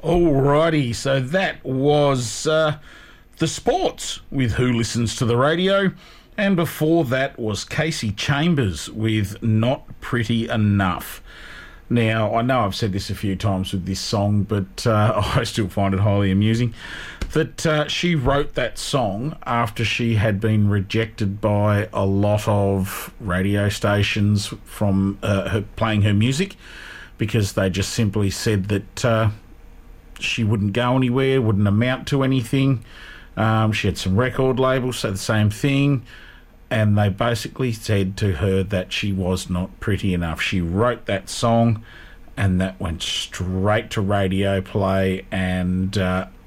Alrighty, so that was the sports with Who Listens to the Radio, and before that was Casey Chambers with Not Pretty Enough. Now, I know I've said this a few times with this song, but I still find it highly amusing that she wrote that song after she had been rejected by a lot of radio stations from her playing her music, because they just simply said that she wouldn't go anywhere, wouldn't amount to anything. She had some record labels say the same thing, and they basically said to her that she was not pretty enough. She wrote that song, and that went straight to radio play, and